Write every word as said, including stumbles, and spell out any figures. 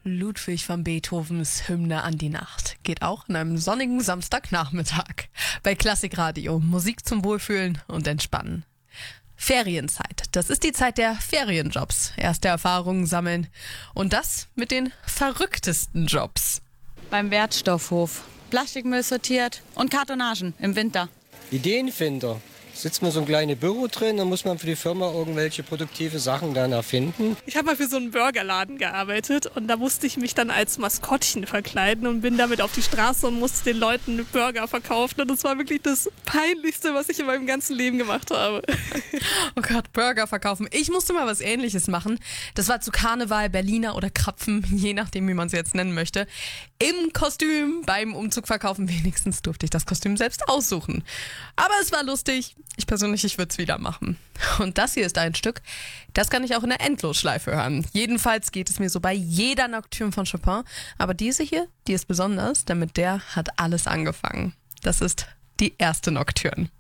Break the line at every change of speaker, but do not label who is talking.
Ludwig van Beethovens Hymne an die Nacht geht auch an einem sonnigen Samstagnachmittag. Bei Klassikradio Musik zum Wohlfühlen und Entspannen. Ferienzeit, das ist die Zeit der Ferienjobs. Erste Erfahrungen sammeln. Und das mit den verrücktesten Jobs.
Beim Wertstoffhof. Plastikmüll sortiert und Kartonagen im Winter.
Ideenfinder. Sitzt man so ein kleines Büro drin, dann muss man für die Firma irgendwelche produktive Sachen dann erfinden.
Ich habe mal für so einen Burgerladen gearbeitet und da musste ich mich dann als Maskottchen verkleiden und bin damit auf die Straße und musste den Leuten Burger verkaufen. Und das war wirklich das Peinlichste, was ich in meinem ganzen Leben gemacht habe.
Oh Gott, Burger verkaufen. Ich musste mal was Ähnliches machen. Das war zu Karneval, Berliner oder Krapfen, je nachdem, wie man es jetzt nennen möchte. Im Kostüm, beim Umzug verkaufen. Wenigstens durfte ich das Kostüm selbst aussuchen. Aber es war lustig. Ich persönlich, ich würde es wieder machen. Und das hier ist ein Stück, das kann ich auch in der Endlosschleife hören. Jedenfalls geht es mir so bei jeder Nocturne von Chopin. Aber diese hier, die ist besonders, denn mit der hat alles angefangen. Das ist die erste Nocturne.